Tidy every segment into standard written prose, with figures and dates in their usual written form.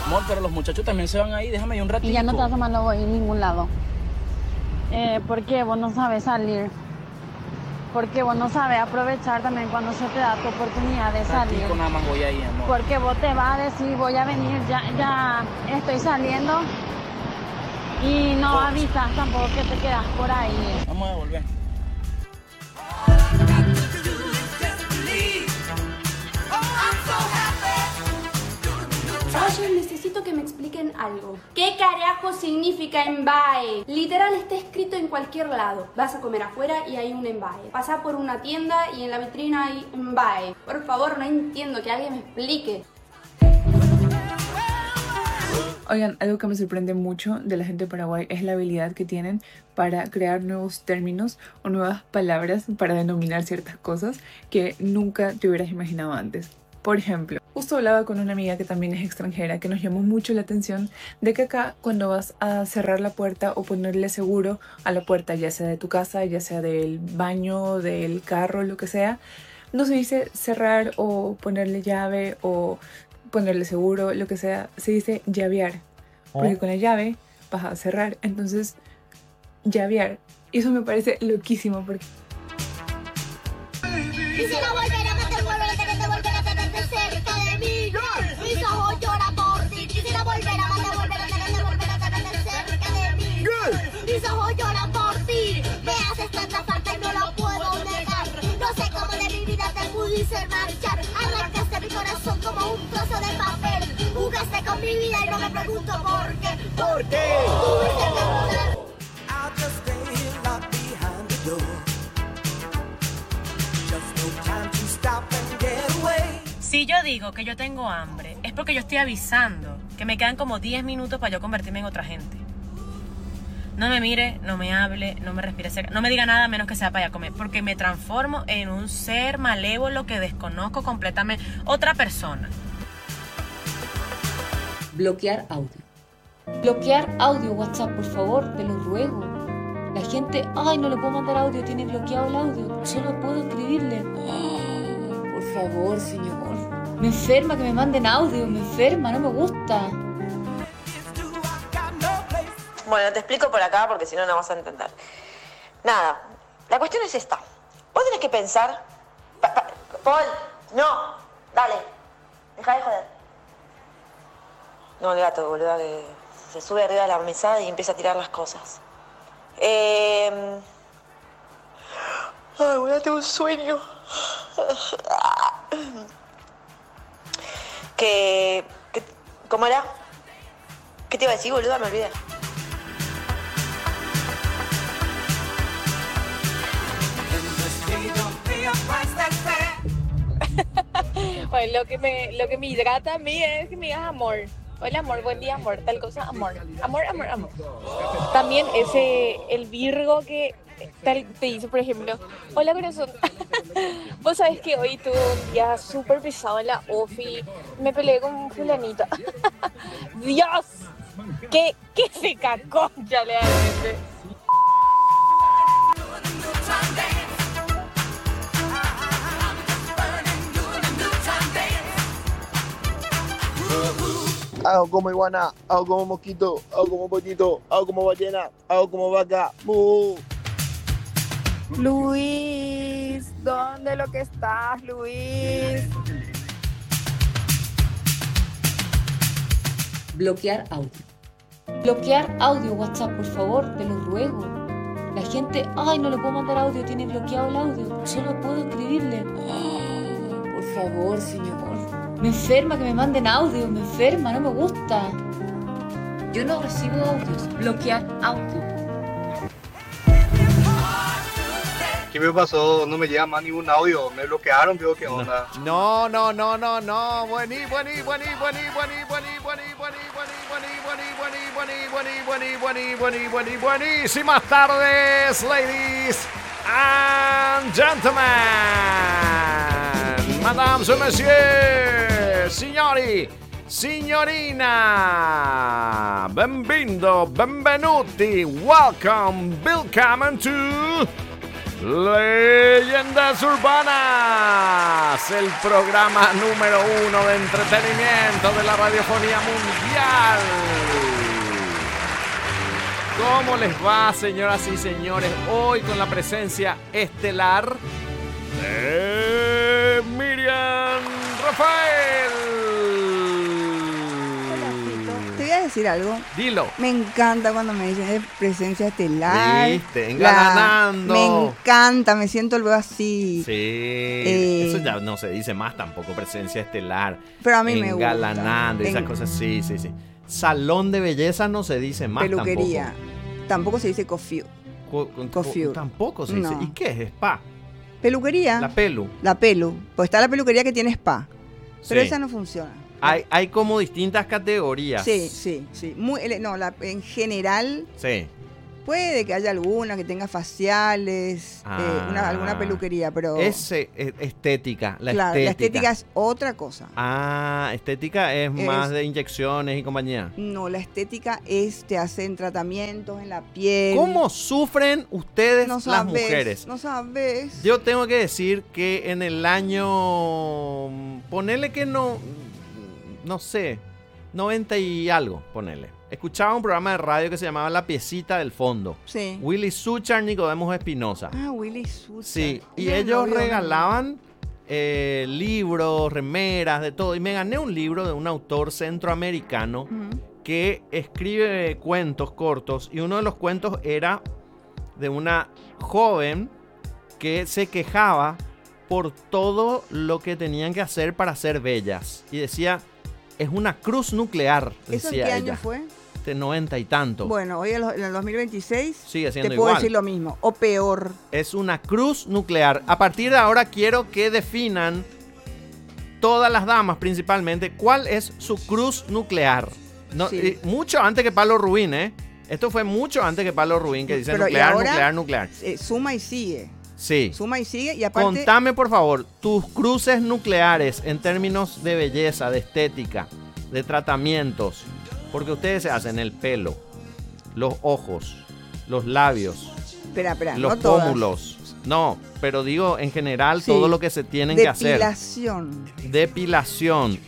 Amor, pero los muchachos también se van ahí, déjame ahí un ratito. Y ya no te vas a no voy a ningún lado. ¿Por qué vos no sabes salir? Porque vos no sabes aprovechar también cuando se te da tu oportunidad de salir. Ratico nada más voy ahí, amor. Porque vos te vas a decir, voy a venir, ya estoy saliendo. Y no avisas tampoco que te quedas por ahí. Vamos a devolver. Oye, necesito que me expliquen algo. ¿Qué carajo significa embae? Literal está escrito en cualquier lado. Vas a comer afuera y hay un embae. Pasás por una tienda y en la vitrina hay embae. Por favor, no entiendo, que alguien me explique. Oigan, algo que me sorprende mucho de la gente de Paraguay es la habilidad que tienen para crear nuevos términos o nuevas palabras para denominar ciertas cosas que nunca te hubieras imaginado antes. Por ejemplo, justo hablaba con una amiga que también es extranjera que nos llamó mucho la atención de que acá cuando vas a cerrar la puerta o ponerle seguro a la puerta, ya sea de tu casa, ya sea del baño, del carro, lo que sea, no se dice cerrar o ponerle llave o ponerle seguro, lo que sea, se dice llavear, porque con la llave vas a cerrar, entonces llavear, y eso me parece loquísimo porque quisiera volver a meter volver a tenerte cerca de mí. Mis ojos lloran por ti. Quisiera volver a tenerte cerca de mí. Mis ojos lloran por ti. Me haces tanta falta y no lo puedo negar. No sé cómo de mi vida te pudiste marchar. Arrancaste mi corazón como un trozo de papel. Jugaste con mi vida y no me pregunto por qué. ¿Por qué? Tuviste que mudar. I'll just stay locked behind the door. Just no time to stop and get away. Si yo digo que yo tengo hambre, es porque yo estoy avisando que me quedan como 10 minutos para yo convertirme en otra gente. No me mire, no me hable, no me respire cerca, no me diga nada menos que sea para ir a comer, porque me transformo en un ser malévolo que desconozco completamente, otra persona. Bloquear audio. Bloquear audio, WhatsApp, por favor, te lo ruego. La gente, ay, no le puedo mandar audio, tiene bloqueado el audio, solo puedo escribirle. Por favor, señor. Me enferma que me manden audio, me enferma, no me gusta. Bueno, te explico por acá porque si no, no vas a entender. Nada, la cuestión es esta. Vos tenés que pensar... Paul, no, dale, deja de joder. No, el gato, boludo, que se sube arriba de la mesa y empieza a tirar las cosas. Ay, boludo, tengo un sueño. ¿Cómo era? ¿Qué te iba a decir, boludo? Me olvidé. Bueno, lo que me hidrata a mí es que me digas amor. Hola amor, buen día amor, tal cosa, amor. Amor, amor, amor. También el Virgo que te dice, por ejemplo, hola corazón. Vos sabés que hoy tuve un día súper pesado en la ofi. Me peleé con un fulanito. Dios, qué seca concha realmente. Hago como iguana, hago como mosquito, hago como pollito, hago como ballena, hago como vaca. ¡Mu! Luis, ¿dónde lo que estás, Luis? Bloquear audio. Bloquear audio, WhatsApp, por favor, te lo ruego. La gente, ay, no le puedo mandar audio, tiene bloqueado el audio, solo puedo escribirle. Por favor, señor. Me enferma que me manden audio, me enferma, no me gusta. Yo no recibo audios. Bloquear audio. ¿Qué me pasó? No me llega más ningún audio. Me bloquearon, digo, ¿qué onda? No. Buenísimas tardes, ladies and gentlemen. Madame et monsieur, signori, signorina, benvenuti, welcome to Leyendas Urbanas, el programa número 1 de entretenimiento de la radiofonía mundial. ¿Cómo les va, señoras y señores? Hoy con la presencia estelar de Miriam Rafael. Te voy a decir algo. Dilo. Me encanta cuando me dicen de presencia estelar. Viste, engalanando. Me encanta, me siento luego así. Sí, eso ya no se dice más tampoco, presencia estelar. Pero a mí me gusta. Engalanando y esas cosas, sí. Salón de belleza no se dice más. Peluquería. Tampoco se dice coiffure. Tampoco se dice. No. ¿Y qué es spa? Peluquería. La pelu. Pues está la peluquería que tiene spa. Pero Sí. esa no funciona. Hay como distintas categorías. Sí. En general, Sí. puede que haya alguna que tenga faciales, alguna peluquería, pero... Es estética, la claro, estética. la estética es otra cosa. Estética es más de inyecciones y compañía. No, la estética te hacen tratamientos en la piel. ¿Cómo sufren ustedes No las sabes, mujeres? No sabes. Yo tengo que decir que en el año... Ponele que no sé, 90 y algo, ponele. Escuchaba un programa de radio que se llamaba La Piecita del Fondo. Sí. Willy Suchar, Nicodemos Espinosa. Willy Suchar. Sí, y Yo ellos no veo regalaban libros, remeras, de todo. Y me gané un libro de un autor centroamericano que escribe cuentos cortos. Y uno de los cuentos era de una joven que se quejaba por todo lo que tenían que hacer para ser bellas. Y decía, es una cruz nuclear, ¿Eso en decía qué ella. año fue? De 90 y tanto. Bueno, hoy en el 2026 Sigue siendo te puedo igual. decir lo mismo, o peor. Es una cruz nuclear. A partir de ahora quiero que definan todas las damas principalmente cuál es su cruz nuclear. No, Sí. Mucho antes que Pablo Rubín, ¿eh? Esto fue mucho antes que Pablo Rubín, que dice Pero, ¿y nuclear, ahora? nuclear. Suma y sigue. Sí. Suma y sigue y aparte... Contame, por favor, tus cruces nucleares en términos de belleza, de estética, de tratamientos. Porque ustedes se hacen el pelo, los ojos, los labios, Espera, los no todas. pómulos. No, pero digo en general Sí. todo lo que se tienen que hacer. Depilación,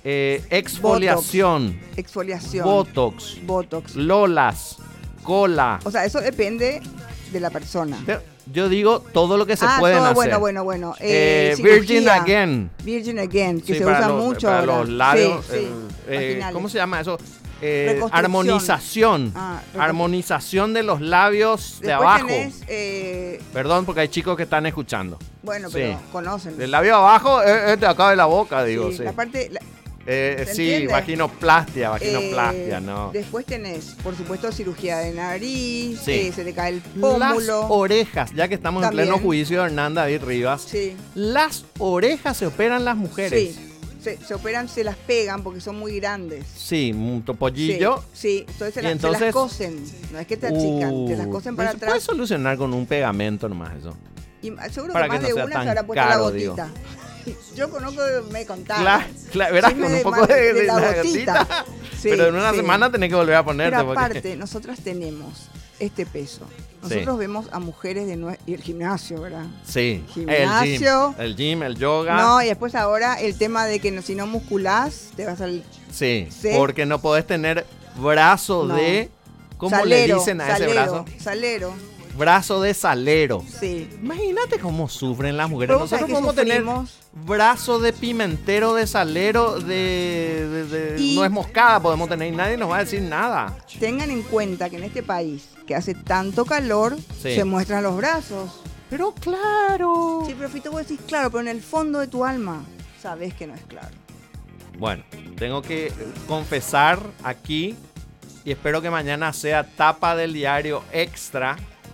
exfoliación, Exfoliación. botox, lolas, cola. O sea, eso depende de la persona. Yo digo todo lo que se pueden todo, hacer. Bueno. Virgin cirugía. Again. Virgin Again, que Sí, se para usa los- mucho para ahora. los labios. Sí, vaginales. ¿Cómo se llama eso? Reconstrucción. Armonización. Reconstrucción. Armonización de los labios de Después abajo. tenés, Perdón, porque hay chicos que están escuchando. bueno, Sí. pero conocen. Del labio abajo es de acá de la boca, digo. Sí, La parte... sí, entiende? vaginoplastia, no. Después tenés, por supuesto, cirugía de nariz, Sí. se te cae el Las pómulo. orejas, ya que estamos También. en pleno juicio de Hernán David Rivas. Sí. Las orejas se operan las mujeres. Sí. Se operan, se las pegan porque son muy grandes. Sí, un topollillo. Sí, entonces se Y las entonces- cosen. No es que te achican, te las cosen para ¿Se atrás. puede solucionar con un pegamento nomás eso? Y seguro para que más que no de sea una tan se habrá puesto caro, la gotita. Yo conozco, me contaron. Claro, verás, Chisme con un de poco más de la la gotita. gotita. Sí, Pero en una sí. semana tenés que volver a ponerte. Pero porque- aparte, nosotras tenemos este peso. Nosotros vemos a mujeres y el gimnasio, ¿verdad? Sí, Gimnasio. el gym, el yoga. No, y después ahora el tema de que si no musculás, te vas al... Sí, Sí. porque no podés tener brazo No. de... ¿Cómo salero, le dicen a ese brazo? Salero, Brazo de salero. sí. Imagínate cómo sufren las mujeres. Pero vos sabés Nosotros que podemos tener sufrimos. brazo de pimentero, de salero, de Y- nuez moscada podemos tener y nadie nos va a decir nada. Tengan en cuenta que en este país, que hace tanto calor, Sí. se muestran los brazos. Pero claro. Sí, pero Fito, vos decís claro, pero en el fondo de tu alma sabes que no es claro. Bueno, tengo que confesar aquí y espero que mañana sea tapa del diario Extra.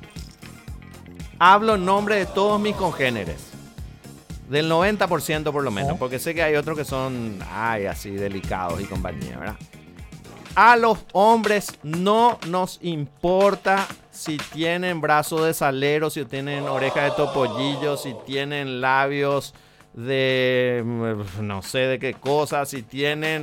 Hablo en nombre de todos mis congéneres. Del 90% por lo menos, porque sé que hay otros que son, así delicados y compañía, ¿verdad? A los hombres no nos importa si tienen brazo de salero, si tienen oreja de topollillo, si tienen labios de no sé de qué cosa, si tienen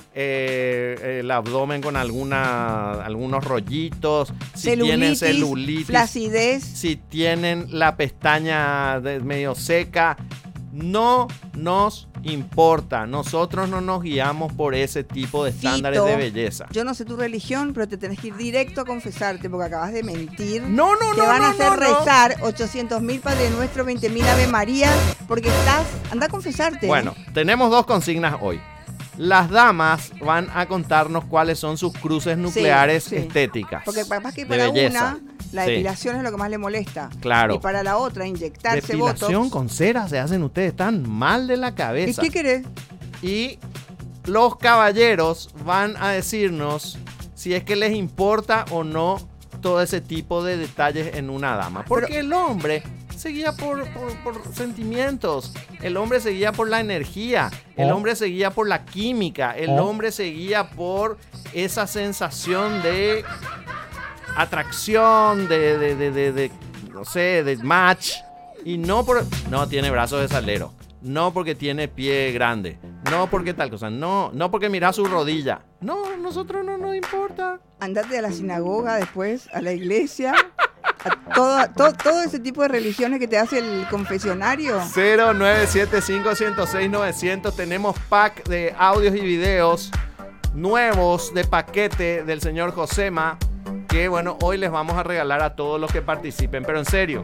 el abdomen con algunos rollitos, si tienen celulitis, flacidez, si tienen la pestaña medio seca, no nos importa. Nosotros no nos guiamos por ese tipo de estándares Fito, de belleza. Yo no sé tu religión, pero te tenés que ir directo a confesarte porque acabas de mentir. No, Te van a hacer rezar 800.000 Padre Nuestro, 20.000 Ave María, porque anda a confesarte. Bueno, tenemos 2 consignas hoy. Las damas van a contarnos cuáles son sus cruces nucleares estéticas. Porque capaz que de para belleza. una, la depilación es lo que más le molesta. Claro. Y para la otra, inyectarse Depilación botox. con cera se hacen ustedes tan mal de la cabeza. ¿Y qué querés? Y los caballeros van a decirnos si es que les importa o no todo ese tipo de detalles en una dama. Porque el hombre se guía por sentimientos, el hombre se guía por la energía, el hombre se guía por la química, el hombre se guía por esa sensación de atracción, de no sé, de match, y no tiene brazos de salero, no porque tiene pie grande, no porque tal cosa, no porque mira su rodilla, no, nosotros no nos importa. Andate a la sinagoga después, a la iglesia, a todo ese tipo de religiones que te hace el confesionario. 0975-106-900, tenemos pack de audios y videos nuevos de paquete del señor Josema, que bueno, hoy les vamos a regalar a todos los que participen. Pero en serio,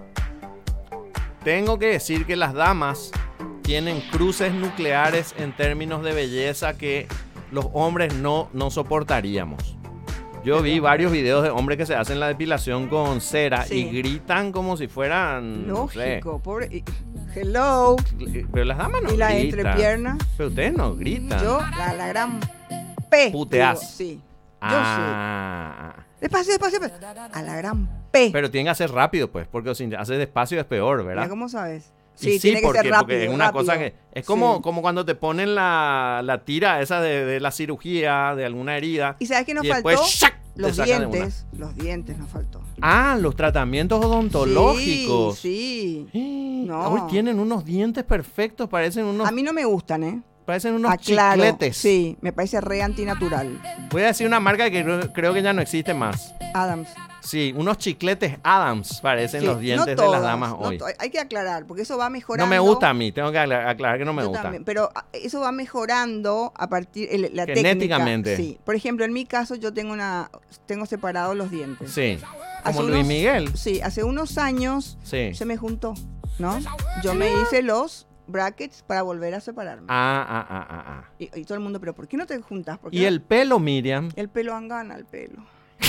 tengo que decir que las damas tienen cruces nucleares en términos de belleza que los hombres no soportaríamos. Yo vi varios videos de hombres que se hacen la depilación con cera y gritan como si fueran... Lógico, pobre... Hello. Pero las damas no gritan. ¿Y la gritan. entrepierna? Pero ustedes no gritan. Yo, la gran P. Puteás. Digo, sí. Ah. Yo sí. Despacio. A la gran P. Pero tienen que hacer rápido, pues, porque si haces despacio es peor, ¿verdad? Mira, ¿cómo sabes? Sí, tiene que ser rápido. Porque es una cosa que... Es como, Sí. como cuando te ponen la tira esa de la cirugía, de alguna herida. ¿Y sabes qué nos después, faltó? ¡shac!, te Los sacan de una. dientes. Los dientes nos faltó. Ah, los tratamientos odontológicos. Sí. No. Hoy tienen unos dientes perfectos, parecen unos... A mí no me gustan, ¿eh? Parecen unos Aclaro, chicletes. Sí, me parece re antinatural. Voy a decir una marca que creo que ya no existe más. Adams. Sí, unos chicletes Adams parecen Sí, los dientes no de todos, las damas no hoy. hay que aclarar, porque eso va mejorando. No me gusta a mí, tengo que aclarar que no me Yo gusta. también, pero eso va mejorando a partir la Genéticamente. técnica. Sí. Por ejemplo, en mi caso yo tengo separados los dientes. Sí, Hace como Luis unos- Miguel. Sí, hace unos años Sí. se me juntó, ¿no? Yo me hice los brackets para volver a separarme. Ah. Y todo el mundo, pero ¿por qué no te juntas? ¿Por qué Y no? el pelo, Miriam. El pelo angana, el pelo.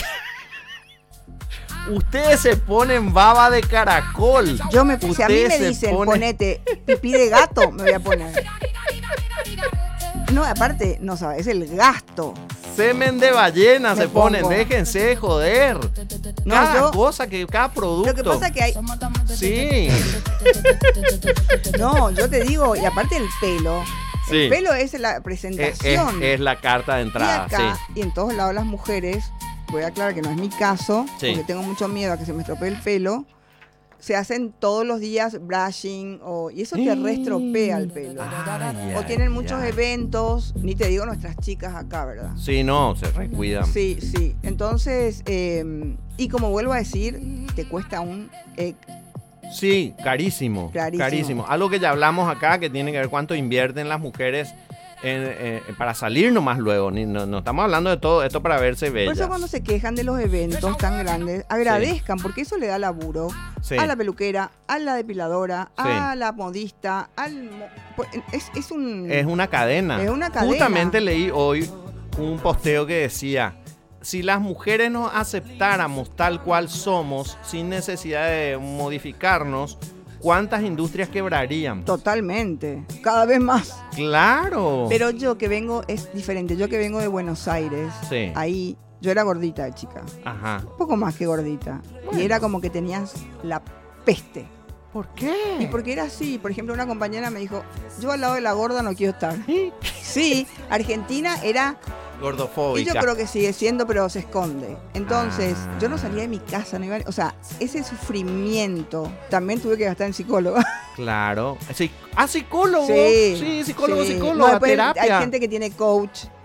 Ustedes se ponen baba de caracol. Si a mí Ustedes me se dicen, ponen- ponete pipí de gato, me voy a poner. No, aparte, no sabes, es el gasto. Semen de ballena Me se ponen. pongo. Déjense de joder. No, Cada cosa, cada producto. Lo que pasa es que hay... Sí. No, yo te digo, y aparte el pelo. Sí. El pelo es la presentación. Es la carta de y entrada, acá, sí. y en todos lados las mujeres, voy a aclarar que no es mi caso, Sí. porque tengo mucho miedo a que se me estropee el pelo, se hacen todos los días brushing, y eso te reestropea el pelo. O tienen muchos eventos, ni te digo nuestras chicas acá, ¿verdad? Sí, no, se recuidan. Sí. Entonces, y como vuelvo a decir, te cuesta Sí, carísimo. Carísimo. Algo que ya hablamos acá, que tiene que ver cuánto invierten las mujeres para salir nomás luego. No estamos hablando de todo esto para verse Por bellas. eso cuando se quejan de los eventos tan grandes, agradezcan, porque eso le da laburo Sí. a la peluquera, a la depiladora, Sí. a la modista, es una cadena. Es una cadena. Justamente leí hoy un posteo que decía, si las mujeres nos aceptáramos tal cual somos, sin necesidad de modificarnos, ¿cuántas industrias quebrarían? Totalmente, cada vez más. Claro. Pero yo que vengo, es diferente, yo que vengo de Buenos Aires, Sí. ahí yo era gordita de chica, Ajá. un poco más que gordita, y era como que tenías la peste. ¿Por qué? Y porque era así, por ejemplo, una compañera me dijo, yo al lado de la gorda no quiero estar. Sí, Argentina era... Gordofóbica. Y yo creo que sigue siendo, pero se esconde. Entonces, Ah. yo no salía de mi casa, no iba, o sea, ese sufrimiento también tuve que gastar en psicóloga. Claro. Sí. Ah, psicólogo. Sí, Sí, psicólogo, sí. psicólogo, No, después terapia. hay gente que tiene coach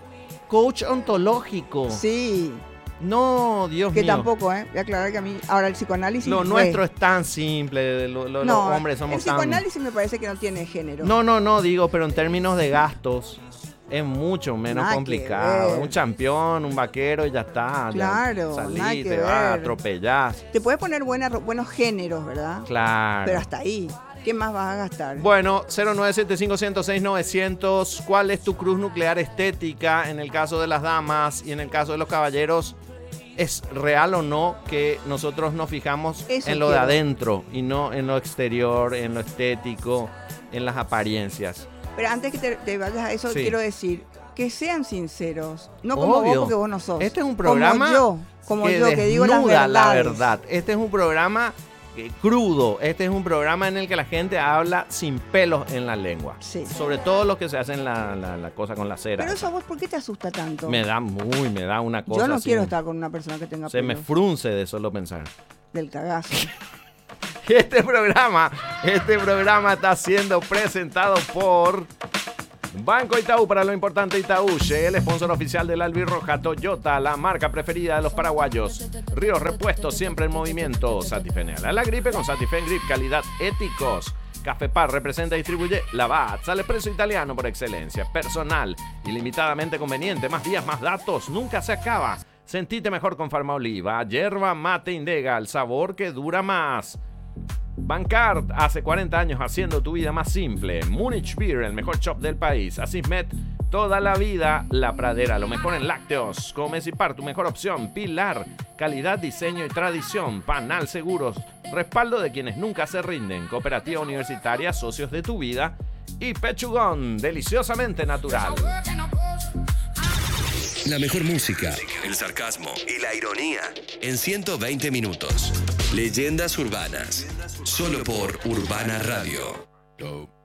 coach ontológico. Sí. No, Dios Que mío. tampoco, voy a aclarar que a mí, ahora el psicoanálisis Lo nuestro es tan simple, los hombres somos el tan... psicoanálisis me parece que no tiene género. No, digo, pero en términos de gastos es mucho menos Nada que complicado. ver. Un campeón, un vaquero y ya está. Claro, ya nada salí, que te vas, ver. atropellás. Te puedes poner buenos géneros, ¿verdad? Claro. Pero hasta ahí. ¿Qué más vas a gastar? Bueno, 0975-106-900. ¿Cuál es tu cruz nuclear estética en el caso de las damas y en el caso de los caballeros? ¿Es real o no que nosotros nos fijamos Eso en lo de quiero. adentro y no en lo exterior, en lo estético, en las apariencias? Pero antes que te vayas a eso, Sí. quiero decir que sean sinceros. No como Obvio. vos, porque vos no sos. Este es un programa como yo, que digo las desnuda la verdades. verdad. Este es un programa crudo. Este es un programa en el que la gente habla sin pelos en la lengua. Sí. Sobre todo los que se hacen la cosa con la cera. Pero eso a vos, ¿por qué te asusta tanto? Me da una cosa. Yo no así. quiero estar con una persona que tenga Se me pelos. frunce de solo pensar. Del cagazo. Este programa está siendo presentado por Banco Itaú. Para lo importante, Itaú, el sponsor oficial del Albirroja. Toyota, la marca preferida de los paraguayos. Ríos Repuestos, siempre en movimiento. Satifeneal a la gripe con Satifen Grip, calidad éticos. Café Par representa y distribuye Lavazza, el espresso italiano por excelencia. Personal, ilimitadamente conveniente, más días, más datos, nunca se acaba. Sentite mejor con Farmaoliva, yerba mate Indega, el sabor que dura más. Bancard, hace 40 años haciendo tu vida más simple. Munich Beer, el mejor shop del país. Asismet, toda la vida. La Pradera, lo mejor en lácteos. Comes y Par, tu mejor opción. Pilar, calidad, diseño y tradición. Panal Seguros, respaldo de quienes nunca se rinden. Cooperativa Universitaria, socios de tu vida. Y Pechugón, deliciosamente natural. La mejor música, el sarcasmo y la ironía en 120 minutos. Leyendas urbanas, solo por Urbana Radio.